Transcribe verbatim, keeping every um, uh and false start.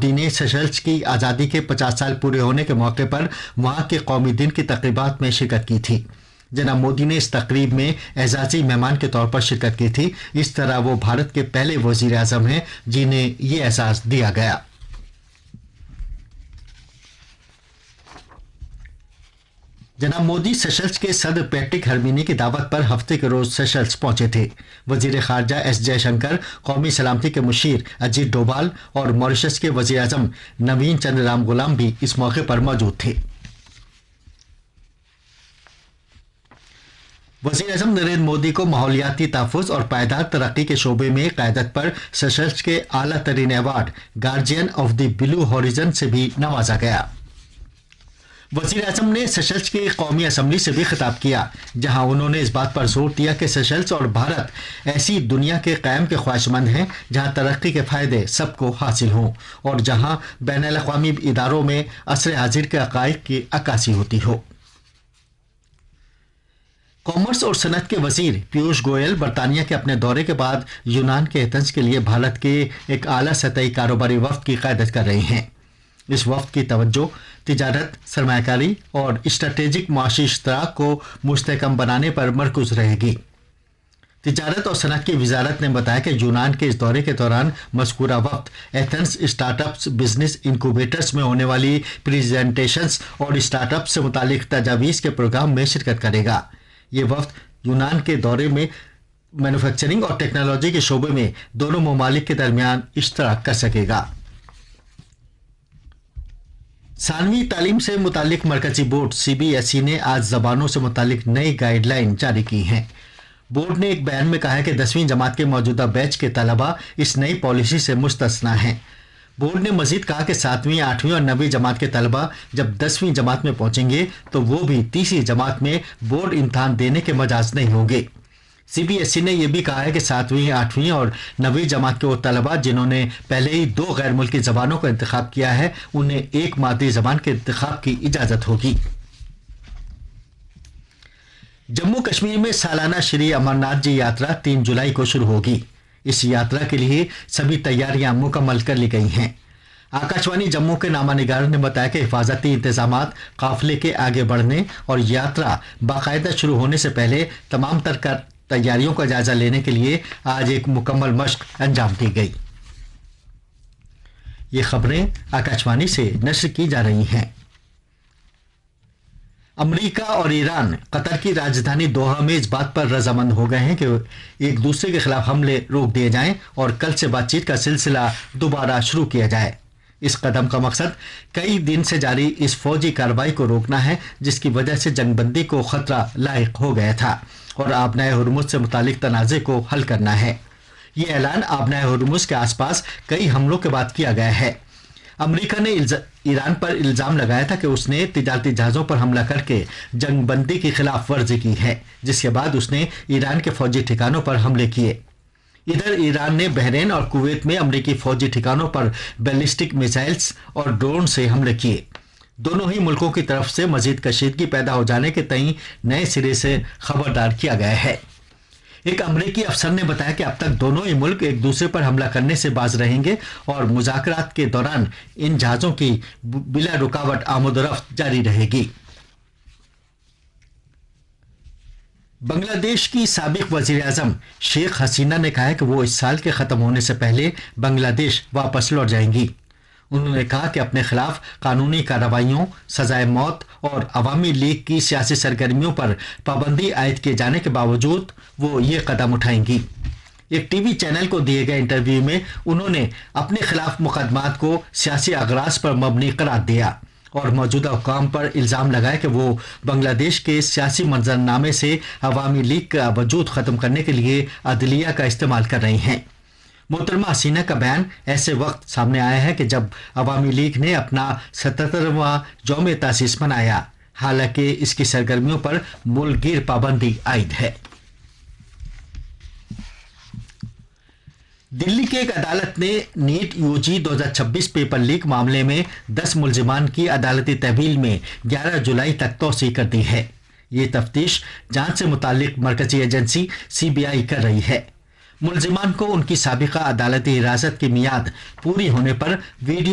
मोदी ने सेशल्स की आज़ादी के पचास साल पूरे होने के मौके पर वहां के कौमी दिन की तकरीबात में शिरकत की थी। जनाब मोदी ने इस तकरीब में एजाजी मेहमान के तौर पर शिरकत की थी। इस तरह वो भारत के पहले वजीर आजम हैं जिन्हें ये एहसास दिया गया। जनाब मोदी सेशल्स के सदर पैट्रिक हरमिनी की दावत पर हफ्ते के रोज सेशल्स पहुंचे थे। वजीर खारजा एस जयशंकर, कौमी सलामती के मुशीर अजीत डोभाल और मॉरिशस के वजीर आजम नवीन चंद्र राम गुलाम भी इस मौके पर मौजूद थे। वजीर आजम नरेंद्र मोदी को माहौलियाती तहफ़्फ़ुज़ और पायदार तरक्की के शोबे में क़यादत पर सेशल्स के आला तरीन award guardian of the blue horizon से भी नवाजा गया। वजीर आजम ने सेशल्स की कौमी असम्बली से भी खिताब किया, जहां उन्होंने इस बात पर जोर दिया कि सेशल्स और भारत ऐसी दुनिया के कायम के ख्वाहिशमंद हैं जहां तरक्की के फ़ायदे सबको हासिल हों और जहां बैनुल अक़वामी इदारों में असर हाजिर के हक़ाइक़ की अक्कासी होती हो। कॉमर्स और सनत के वजीर पीयूष गोयल बरतानिया के अपने दौरे के बाद यूनान के एथेंस के लिए भारत के एक आला सतही कारोबारी वफ्द की क़यादत कर रहे हैं। इस वफ्द की तवज्जो तिजारत, सरमायाकारी और स्ट्रेटेजिक माशी इश्तराक को मुस्तहकम बनाने पर मरकूज रहेगी। तिजारत और सनत की वजारत ने बताया कि यूनान के इस दौरे के दौरान मज़कूरा वफ्द एथेंस स्टार्टअप्स बिजनेस इंक्यूबेटर्स में होने वाली प्रेजेंटेशंस और स्टार्टअप से मुतालिक तजावीज़ के प्रोग्राम में शिरकत करेगा। ये वफ्द यूनान के दौरे में मैन्युफैक्चरिंग और टेक्नोलॉजी के शोबे में दोनों ममालिक के दरमियान इश्तराक कर सकेगा। सानवी तालीम से मुतालिक मरकजी board C B S E ने आज जबानों से मुतालिक नई गाइडलाइन जारी की हैं। बोर्ड ने एक बयान में कहा है कि दसवीं जमात के मौजूदा बैच के तलबा इस नई पॉलिसी से मुस्तस्ना हैं। बोर्ड ने मजीद कहा कि सातवीं, आठवीं और नवीं जमात के तलबा जब दसवीं जमात में पहुंचेंगे तो वो भी तीसरी जमात में बोर्ड इम्तहान देने के मजाज नहीं होंगे। सी बी एस ई ने यह भी कहा है कि सातवीं, आठवीं और नवीं जमात के वो तलबा जिन्होंने पहले ही दो गैर मुल्की जबानों का इंतखाब किया है उन्हें एक मादरी जबान के इंतखाब की इजाजत होगी। जम्मू कश्मीर में सालाना श्री अमरनाथ जी यात्रा तीन जुलाई को शुरू होगी। इस यात्रा के लिए सभी तैयारियां मुकम्मल कर ली गई हैं। आकाशवाणी जम्मू के नामानिगार ने बताया कि हिफाजती इंतजामात, काफिले के आगे बढ़ने और यात्रा बाकायदा शुरू होने से पहले तमाम तर तैयारियों का जायजा लेने के लिए आज एक मुकम्मल मश्क अंजाम दी गई। ये खबरें आकाशवाणी से नश्र की जा रही हैं। अमेरिका और ईरान कतर की राजधानी दोहा में इस बात पर रजामंद हो गए हैं कि एक दूसरे के खिलाफ हमले रोक दिए जाएं और कल से बातचीत का सिलसिला दोबारा शुरू किया जाए। इस कदम का मकसद कई दिन से जारी इस फौजी कार्रवाई को रोकना है जिसकी वजह से जंगबंदी को खतरा लायक हो गया था और आबनाए हुर्मुज़ से मुतालिक तनाज़े को हल करना है। ये ऐलान आबनाए हुर्मुज़ के आसपास कई हमलों के बाद किया गया है। अमेरिका ने ईरान पर इल्ज़ाम लगाया था कि उसने तिजारती जहाज़ों पर हमला करके जंगबंदी की खिलाफ वर्जी की है, जिसके बाद उसने ईरान के फौजी ठिकानों पर हमले किए। इधर ईरान ने बहरीन और कुवैत में अमेरिकी फौजी ठिकानों पर बैलिस्टिक मिसाइल्स और ड्रोन से हमले किए। दोनों ही मुल्कों की तरफ से मजीद कशीदगी पैदा हो जाने के तई नए सिरे से खबरदार किया गया है। एक अमेरिकी अफसर ने बताया कि अब तक दोनों ही मुल्क एक दूसरे पर हमला करने से बाज रहेंगे और मुज़ाकरात के दौरान इन जहाज़ों की बिला रुकावट आमद-ओ-रफ्त जारी रहेगी। बांग्लादेश की साबिक वज़ीर आज़म शेख हसीना ने कहा है कि वो इस साल के ख़त्म होने से पहले बांग्लादेश वापस लौट जाएंगी। उन्होंने कहा कि अपने खिलाफ कानूनी कार्रवाइयों, सजाए मौत और अवामी लीग की सियासी सरगर्मियों पर पाबंदी आयद किए जाने के बावजूद वो ये कदम उठाएंगी। एक टीवी चैनल को दिए गए इंटरव्यू में उन्होंने अपने खिलाफ मुकदमात को सियासी अगराज पर मबनी करार दिया और मौजूदा हुकाम पर इल्ज़ाम लगाया कि वो बांग्लादेश के सियासी मंजरनामे से अवामी लीग का वजूद ख़त्म करने के लिए अदलिया का इस्तेमाल कर रही हैं। मोहतरमा हसीना का बयान ऐसे वक्त सामने आया है कि जब अवामी लीग ने अपना सतहत्तरवां यौम तासीस मनाया, हालांकि इसकी सरगर्मियों पर मुल्कगीर पाबंदी आयद है। दिल्ली की एक अदालत ने नीट यूजी दो हज़ार छब्बीस पेपर लीक मामले में दस मुल्जिमान की अदालती तहवील में ग्यारह जुलाई तक तौसी कर दी है। ये तफ्तीश जांच से मुतालिक मरकजी एजेंसी सी बी आई कर रही है। मुल्जिमान को उनकी साबिका अदालती हिरासत की मियाद पूरी होने पर वीडियो